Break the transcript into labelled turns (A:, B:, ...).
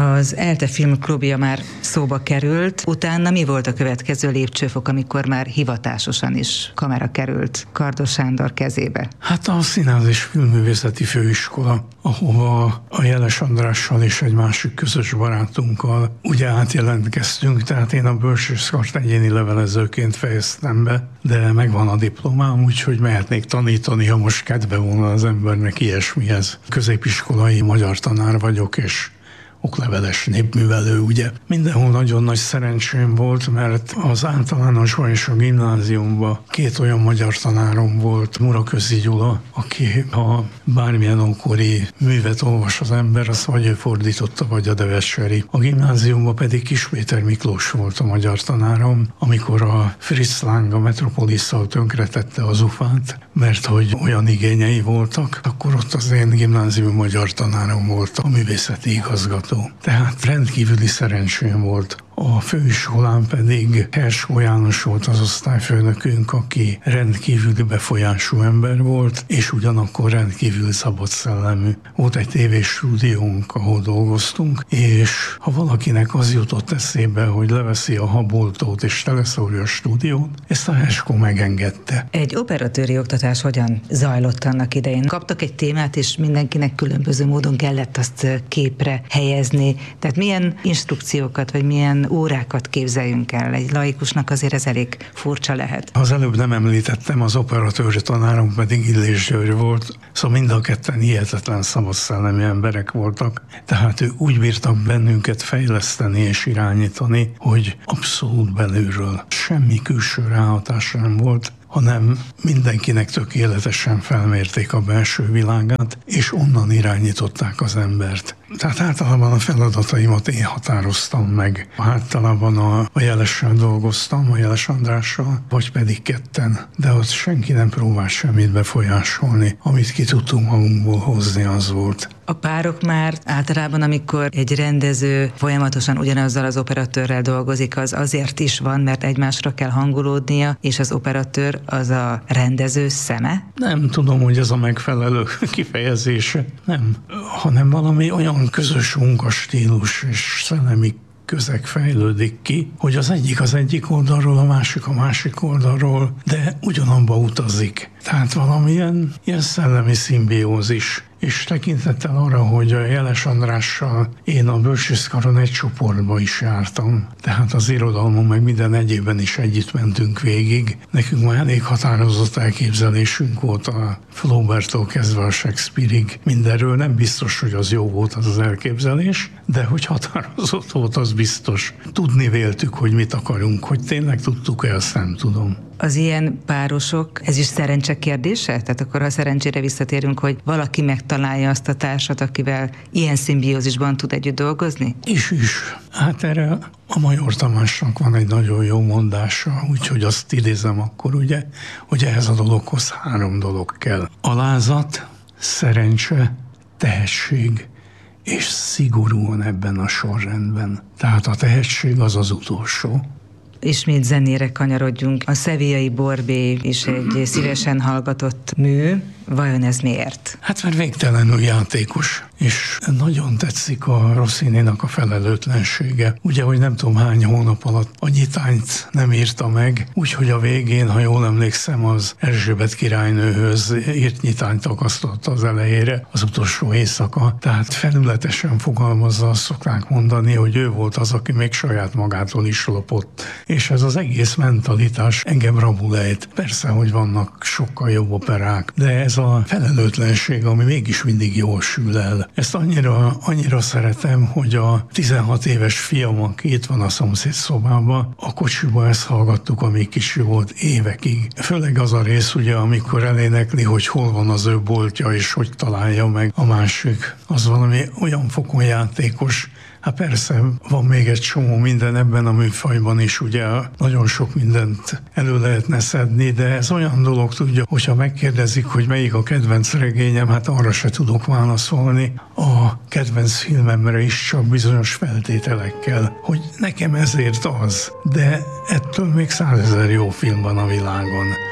A: Az ELTE Filmklubja már szóba került, utána mi volt a következő lépcsőfok, amikor már hivatásosan is kamera került Kardos Sándor kezébe?
B: Hát a Színház és Filmművészeti Főiskola, ahova a Jeles Andrással és egy másik közös barátunkkal ugye átjelentkeztünk, tehát én a bölcsészkart egyéni levelezőként fejeztem be, de megvan a diplomám, úgyhogy mehetnék tanítani, ha most kedve volna az embernek ilyesmihez. Középiskolai magyar tanár vagyok, és okleveles népművelő, ugye. Mindenhol nagyon nagy szerencsém volt, mert az általánosban és a gimnáziumban 2 olyan magyar tanárom volt, Muraközi Gyula, aki ha bármilyen ókori művet olvas az ember, azt vagy ő fordította, vagy a Devesseri. A gimnáziumban pedig Kis Péter Miklós volt a magyar tanárom, amikor a Fritz Lang a Metropolisszal tönkretette az UFA-t, mert hogy olyan igényei voltak, akkor ott az én gimnázium magyar tanárom volt a művészeti igazgató. Tehát rendkívüli szerencsém volt. A főiskolán pedig Herskó János volt az osztályfőnökünk, aki rendkívüli befolyású ember volt, és ugyanakkor rendkívül szabad szellemű. Volt egy tévésstúdiónk, ahol dolgoztunk, és ha valakinek az jutott eszébe, hogy leveszi a haboltót és teleszórja a stúdiót, ezt a Herskó megengedte.
A: Egy operatőri oktatás hogyan zajlott annak idején? Kaptak egy témát, és mindenkinek különböző módon kellett azt képre helyezni. Tehát milyen instrukciókat, vagy milyen órákat képzeljünk el? Egy laikusnak azért ez elég furcsa lehet.
B: Az előbb nem említettem, az operatőri tanárom pedig Illés György volt, szóval mind a ketten hihetetlen szabad szellemű emberek voltak, tehát ők úgy bírtak bennünket fejleszteni és irányítani, hogy abszolút belülről semmi külső ráhatás nem volt, hanem mindenkinek tökéletesen felmérték a belső világát, és onnan irányították az embert. Tehát általában a feladataimat én határoztam meg. Általában a Jelessel dolgoztam, a Jeles Andrással, vagy pedig ketten, de ott senki nem próbált semmit befolyásolni. Amit ki tudtunk magunkból hozni, az volt.
A: A párok már általában, amikor egy rendező folyamatosan ugyanazzal az operatőrrel dolgozik, az azért is van, mert egymásra kell hangolódnia, és az operatőr az a rendező szeme?
B: Nem tudom, hogy ez a megfelelő kifejezése. Nem. Hanem valami olyan közös munkastílus és szellemi közeg fejlődik ki, hogy az egyik oldalról, a másik oldalról, de ugyanabba utazik. Tehát valamilyen ilyen szellemi szimbiózis. És tekintettel arra, hogy a Jeles Andrással én a bölcsészkaron egy csoportba is jártam, tehát az irodalmon meg minden egyébben is együtt mentünk végig. Nekünk már elég határozott elképzelésünk volt a Flauberttől kezdve a Shakespeareig. Mindenről nem biztos, hogy az jó volt az elképzelés, de hogy határozott volt, az biztos. Tudni véltük, hogy mit akarunk, hogy tényleg tudtuk-e, azt nem tudom.
A: Az ilyen párosok, ez is szerencse kérdése? Tehát akkor, ha szerencsére visszatérünk, hogy valaki megtalálja azt a társat, akivel ilyen szimbiózisban tud együtt dolgozni?
B: Is. Hát erre a Major Tamásnak van egy nagyon jó mondása, úgyhogy azt idézem akkor ugye, hogy ehhez a dologhoz 3 dolog kell. Alázat, szerencse, tehetség, és szigorúan ebben a sorrendben. Tehát a tehetség az az utolsó.
A: Ismét zenére kanyarodjunk. A Sevillai Borbé is egy szívesen hallgatott mű. Vajon ez miért?
B: Hát mert végtelenül játékos, és nagyon tetszik a Rossininak a felelőtlensége. Ugye, hogy nem tudom hány hónap alatt a nyitányt nem írta meg, úgyhogy a végén, ha jól emlékszem, az Erzsébet királynőhöz írt nyitányt akasztott az elejére, az utolsó éjszaka. Tehát felületesen fogalmazza, azt szokták mondani, hogy ő volt az, aki még saját magától is lopott. És ez az egész mentalitás engem rabul ejt. Persze, hogy vannak sokkal jobb operák, de ez a felelőtlenség, ami mégis mindig jól sül el. Ezt annyira szeretem, hogy a 16 éves fiam, aki itt van a szomszéd szobában, a kocsiba ezt hallgattuk, amíg kicsi volt évekig. Főleg az a rész, ugye, amikor elénekli, hogy hol van az ő boltja, és hogy találja meg a másik. Az valami olyan fokon játékos. Hát persze, van még egy csomó minden ebben a műfajban is, ugye nagyon sok mindent elő lehetne szedni, de ez olyan dolog, tudja, hogyha megkérdezik, hogy melyik a kedvenc regényem, hát arra se tudok válaszolni. A kedvenc filmemre is csak bizonyos feltételekkel, hogy nekem ezért az, de ettől még 100 000 jó film van a világon.